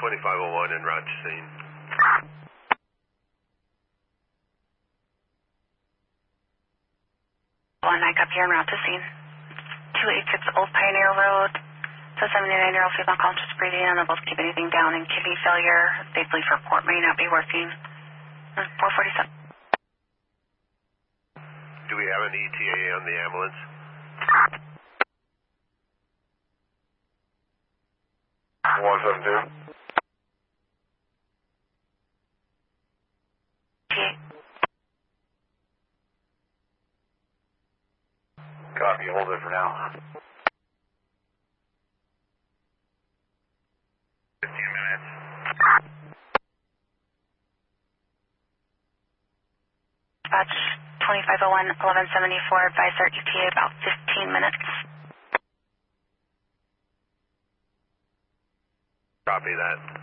2501 en route to scene. I copy here en route to scene. 286 Old Pioneer Road. So 79-year-old female conscious breathing, unable to keep anything down, and kidney failure. They believe her port may not be working. 447. Do we have an ETA on the ambulance? One 172. Copy, hold it for now. 15 minutes. Dispatch 2501, 1174, advisor ETA about 15 minutes. Copy that.